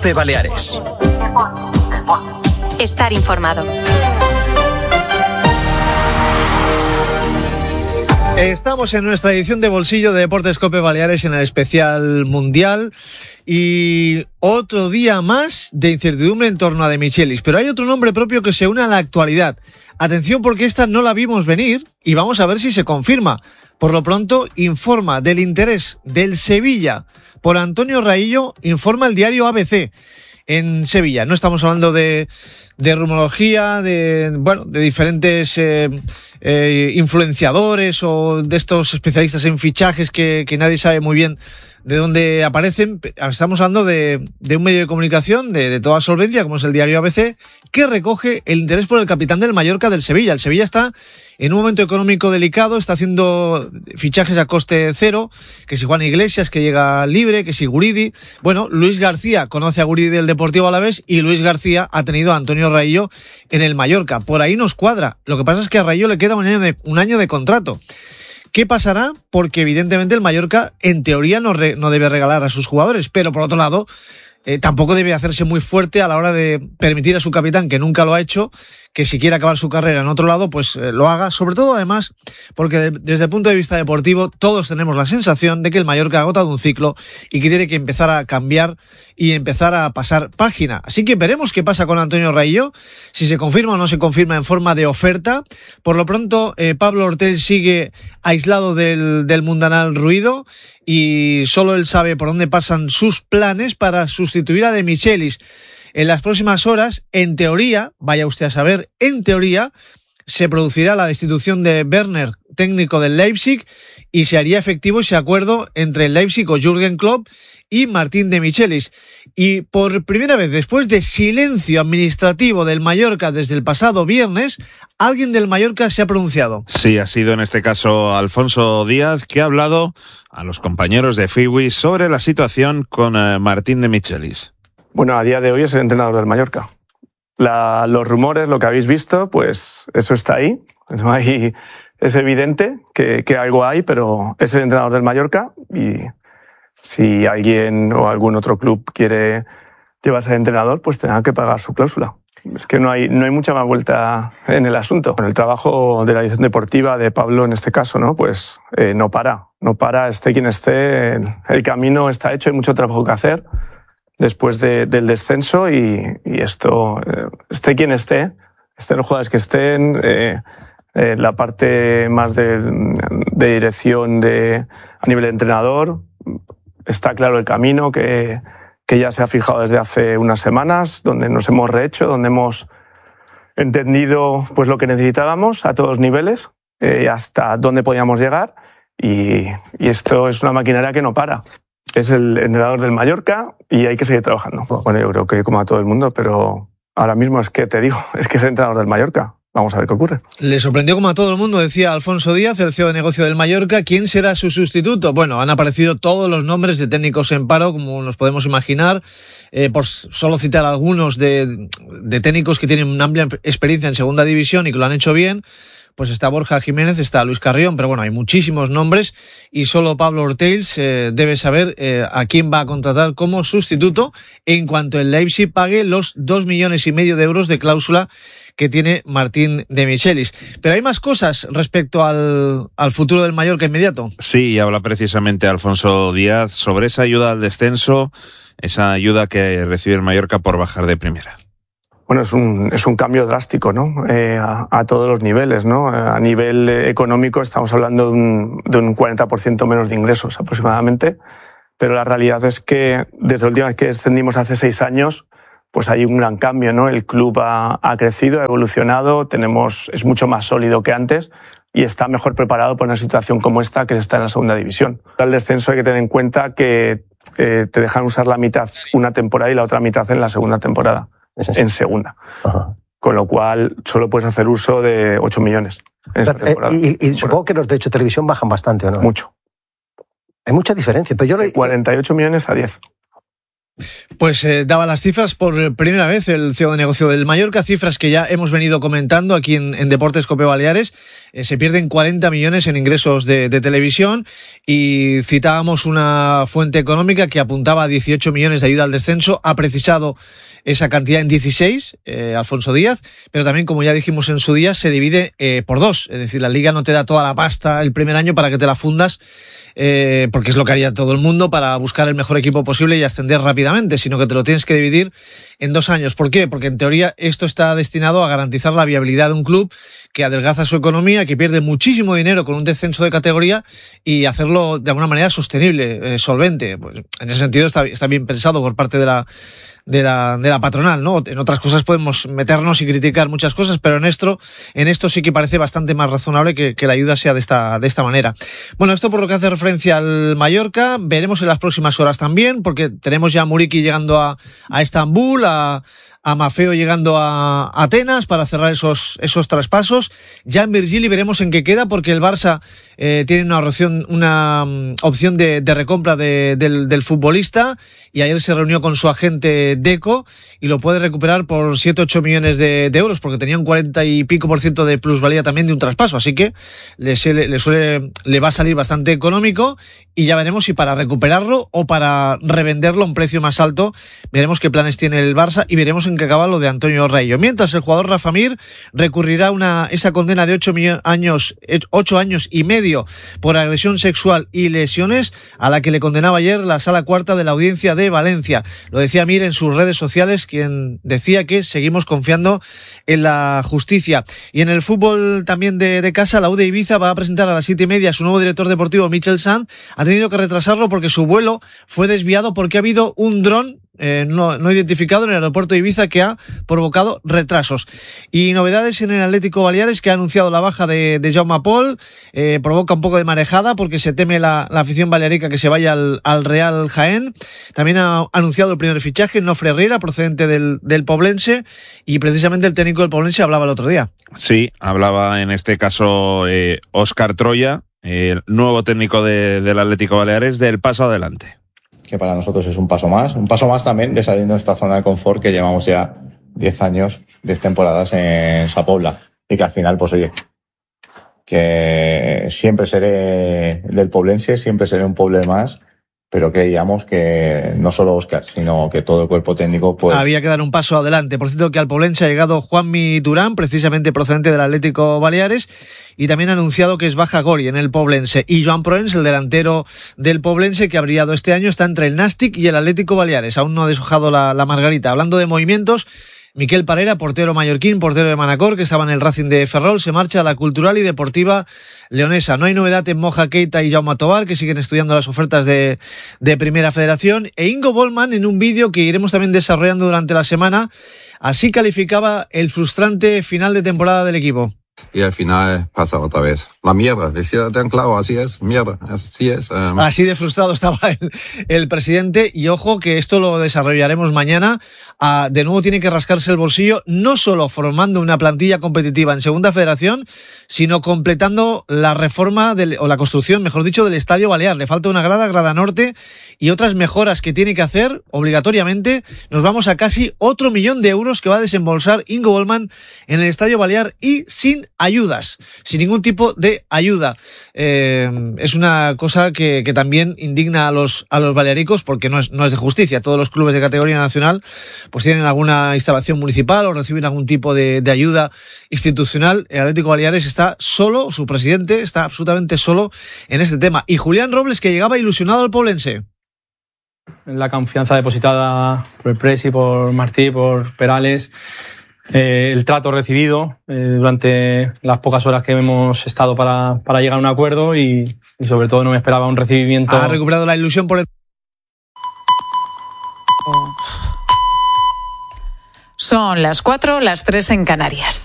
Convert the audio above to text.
COPE Baleares. Estar informado. Estamos en nuestra edición de Bolsillo de Deportes COPE Baleares en el especial mundial y otro día más de incertidumbre en torno a De Michelis, pero hay otro nombre propio que se une a la actualidad. Atención, porque esta no la vimos venir y vamos a ver si se confirma. Por lo pronto, informa del interés del Sevilla por Antonio Raillo, informa el diario ABC en Sevilla. No estamos hablando de rumorología, de diferentes influenciadores o de estos especialistas en fichajes que nadie sabe muy bien de dónde aparecen. Estamos hablando de un medio de comunicación de toda solvencia, como es el diario ABC, que recoge el interés por el capitán del Mallorca del Sevilla. El Sevilla está en un momento económico delicado, está haciendo fichajes a coste cero, que si Juan Iglesias, que llega libre, que si Guridi. Bueno, Luis García conoce a Guridi del Deportivo Alavés y Luis García ha tenido a Antonio Raillo en el Mallorca. Por ahí nos cuadra. Lo que pasa es que a Raillo le queda un año de contrato. ¿Qué pasará? Porque evidentemente el Mallorca en teoría no debe regalar a sus jugadores, pero por otro lado tampoco debe hacerse muy fuerte a la hora de permitir a su capitán, que nunca lo ha hecho, que si quiere acabar su carrera en otro lado, pues lo haga. Sobre todo además porque desde el punto de vista deportivo todos tenemos la sensación de que el Mallorca ha agotado un ciclo y que tiene que empezar a cambiar y empezar a pasar página. Así que veremos qué pasa con Antonio Raillo, si se confirma o no se confirma en forma de oferta. Por lo pronto Pablo Ortel sigue aislado del mundanal ruido y solo él sabe por dónde pasan sus planes para sustituir a De Michelis. En las próximas horas, en teoría, vaya usted a saber, en teoría, se producirá la destitución de Werner, técnico del Leipzig, y se haría efectivo ese acuerdo entre el Leipzig o Jürgen Klopp y Martín De Michelis. Y por primera vez, después de silencio administrativo del Mallorca desde el pasado viernes, alguien del Mallorca se ha pronunciado. Sí, ha sido en este caso Alfonso Díaz, que ha hablado a los compañeros de Fiwi sobre la situación con Martín De Michelis. Bueno, a día de hoy es el entrenador del Mallorca. Los rumores, lo que habéis visto, pues eso está ahí. Es evidente que algo hay, pero es el entrenador del Mallorca y si alguien o algún otro club quiere llevarse al entrenador, pues tendrá que pagar su cláusula. Es que no hay mucha más vuelta en el asunto. El trabajo de la dirección deportiva de Pablo en este caso, ¿no? Pues no para, esté quien esté, el camino está hecho, hay mucho trabajo que hacer después del descenso y esto, esté quien esté, estén los jugadores que estén, la parte más de dirección a nivel de entrenador, está claro el camino que ya se ha fijado desde hace unas semanas, donde nos hemos rehecho, donde hemos entendido pues lo que necesitábamos a todos los niveles, hasta dónde podíamos llegar y esto es una maquinaria que no para. Es el entrenador del Mallorca y hay que seguir trabajando. Bueno, yo creo que como a todo el mundo, pero ahora mismo es que te digo, es que es el entrenador del Mallorca. Vamos a ver qué ocurre. Le sorprendió como a todo el mundo, decía Alfonso Díaz, el CEO de negocio del Mallorca. ¿Quién será su sustituto? Bueno, han aparecido todos los nombres de técnicos en paro, como nos podemos imaginar, por solo citar algunos de técnicos que tienen una amplia experiencia en segunda división y que lo han hecho bien. Pues está Borja Jiménez, está Luis Carrión, pero bueno, hay muchísimos nombres y solo Pablo Ortel debe saber a quién va a contratar como sustituto en cuanto el Leipzig pague los 2,5 millones de euros de cláusula que tiene Martín De Michelis. Pero hay más cosas respecto al futuro del Mallorca inmediato. Sí, habla precisamente Alfonso Díaz sobre esa ayuda al descenso, esa ayuda que recibe el Mallorca por bajar de primera. Bueno, es un cambio drástico, ¿no? A todos los niveles, ¿no? A nivel económico estamos hablando de un 40% menos de ingresos aproximadamente, pero la realidad es que desde la última vez que descendimos hace 6 años, pues hay un gran cambio, ¿no? El club ha crecido, ha evolucionado, es mucho más sólido que antes y está mejor preparado para una situación como esta que está en la segunda división. Al descenso hay que tener en cuenta que te dejan usar la mitad una temporada y la otra mitad en la segunda temporada. En segunda. Ajá. Con lo cual solo puedes hacer uso de 8 millones en esta temporada. Y supongo que los derechos de televisión bajan bastante, ¿o no? Mucho. Hay mucha diferencia. Pero yo de 48 millones a 10. Pues daba las cifras por primera vez el CEO de negocio del Mallorca, cifras que ya hemos venido comentando aquí en Deportes Cope Baleares. Se pierden 40 millones en ingresos de televisión y citábamos una fuente económica que apuntaba a 18 millones de ayuda al descenso. Ha precisado esa cantidad en 16, Alfonso Díaz, pero también, como ya dijimos en su día, se divide por dos. Es decir, la Liga no te da toda la pasta el primer año para que te la fundas, porque es lo que haría todo el mundo para buscar el mejor equipo posible y ascender rápidamente, sino que te lo tienes que dividir en 2 años. ¿Por qué? Porque en teoría esto está destinado a garantizar la viabilidad de un club que adelgaza su economía, que pierde muchísimo dinero con un descenso de categoría, y hacerlo de alguna manera sostenible, solvente. Pues en ese sentido está bien pensado por parte de la patronal, ¿no? En otras cosas podemos meternos y criticar muchas cosas, pero en esto sí que parece bastante más razonable que la ayuda sea de esta manera. Bueno, esto por lo que hace referencia al Mallorca. Veremos en las próximas horas también, porque tenemos ya a Muriqui llegando a Estambul, a Maffeo llegando a Atenas para cerrar esos traspasos. Ya en Virgili veremos en qué queda, porque el Barça tiene una opción de recompra del futbolista, y ayer se reunió con su agente Deco y lo puede recuperar por 7-8 millones de euros, porque tenía un 40 y pico % de plusvalía también de un traspaso, así que le va a salir bastante económico, y ya veremos si para recuperarlo o para revenderlo a un precio más alto. Veremos qué planes tiene el Barça y veremos en qué acaba lo de Antonio Raillo. Mientras, el jugador Rafa Mir recurrirá esa condena de 8 años y medio por agresión sexual y lesiones, a la que le condenaba ayer la Sala Cuarta de la Audiencia de Valencia. Lo decía Mir en sus redes sociales, quien decía que seguimos confiando en la justicia. Y en el fútbol también de casa, la U de Ibiza va a presentar a las 7:30 a su nuevo director deportivo, Michel Sanz. Ha tenido que retrasarlo porque su vuelo fue desviado, porque ha habido un dron no identificado en el aeropuerto de Ibiza que ha provocado retrasos. Y novedades en el Atlético Baleares, que ha anunciado la baja de Jaume Pol. Provoca un poco de marejada porque se teme la afición balearica que se vaya al Real Jaén. También ha anunciado el primer fichaje, Nofre Herrera, procedente del Poblense, y precisamente el técnico del Poblense hablaba el otro día. Sí, hablaba en este caso Óscar Troya, el nuevo técnico del Atlético Baleares, del paso adelante. Que para nosotros es un paso más también de salir de esta zona de confort que llevamos ya 10 años, 10 temporadas en Sa Pobla, y que al final, pues oye, que siempre seré del Poblense, siempre seré un pueblo más, pero creíamos que no solo Óscar, sino que todo el cuerpo técnico, pues... Había que dar un paso adelante. Por cierto, que al Poblense ha llegado Juanmi Durán, precisamente procedente del Atlético Baleares, y también ha anunciado que es baja Gori en el Poblense. Y Joan Proens, el delantero del Poblense, que ha brillado este año, está entre el Nàstic y el Atlético Baleares. Aún no ha deshojado la margarita. Hablando de movimientos, Miquel Parera, portero mallorquín, portero de Manacor, que estaba en el Racing de Ferrol, se marcha a la Cultural y Deportiva Leonesa. No hay novedad en Moja Keita y Jaume Tobar, que siguen estudiando las ofertas de Primera Federación. E Ingo Bollmann, en un vídeo que iremos también desarrollando durante la semana, así calificaba el frustrante final de temporada del equipo. Y al final pasa otra vez. La mierda, decía tan claro, así es, mierda, así es. Así de frustrado estaba el presidente, y ojo que esto lo desarrollaremos mañana. De nuevo tiene que rascarse el bolsillo, no solo formando una plantilla competitiva en Segunda Federación, sino completando la reforma o la construcción, mejor dicho, del Estadio Balear. Le falta una grada norte y otras mejoras que tiene que hacer obligatoriamente. Nos vamos a casi otro 1 millón de euros que va a desembolsar Ingo Bollmann en el Estadio Balear, y sin ayudas, sin ningún tipo de ayuda. Es una cosa que también indigna a los balearicos, porque no es de justicia. Todos los clubes de categoría nacional pues tienen alguna instalación municipal o reciben algún tipo de ayuda institucional. El Atlético Baleares está solo, su presidente está absolutamente solo en este tema. Y Julián Robles, que llegaba ilusionado al Poblense. La confianza depositada por el Presi, por Martí, por Perales, el trato recibido durante las pocas horas que hemos estado para llegar a un acuerdo, y sobre todo no me esperaba un recibimiento. Ha recuperado la ilusión por el... Son las 4, las 3 en Canarias.